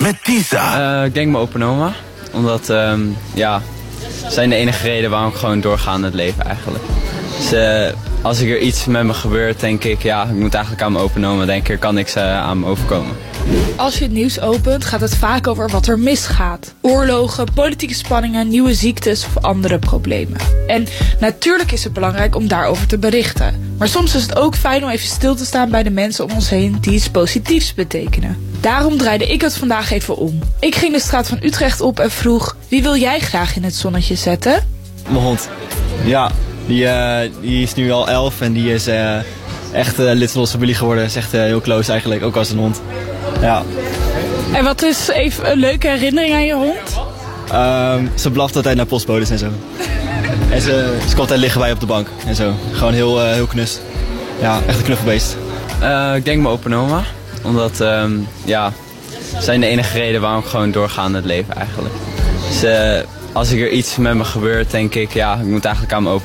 met Tisa. Ik denk mijn opa en oma. Omdat, zijn de enige reden waarom ik gewoon doorga in het leven eigenlijk. Dus als er iets met me gebeurt, denk ik, ik moet eigenlijk aan mijn opa en oma denken. Er kan niks aan me overkomen. Als je het nieuws opent, gaat het vaak over wat er misgaat. Oorlogen, politieke spanningen, nieuwe ziektes of andere problemen. En natuurlijk is het belangrijk om daarover te berichten. Maar soms is het ook fijn om even stil te staan bij de mensen om ons heen die iets positiefs betekenen. Daarom draaide ik het vandaag even om. Ik ging de straat van Utrecht op en vroeg, wie wil jij graag in het zonnetje zetten? Mijn hond. Ja, die is nu al 11 en die is echt lid van onze familie geworden. Is echt heel close eigenlijk, ook als een hond. Ja. En wat is even een leuke herinnering aan je hond? Ze blaft altijd naar postbodes en zo. En ze komt altijd liggen bij op de bank en zo. Gewoon heel knus. Ja, echt een knuffelbeest. Ik denk mijn opa en oma. Omdat, zijn de enige reden waarom ik gewoon doorga in het leven eigenlijk. Dus als er iets met me gebeurt, denk ik, ik moet eigenlijk aan mijn opa